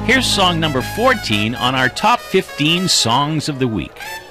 Here's song number 14 on our top 15 songs of the week.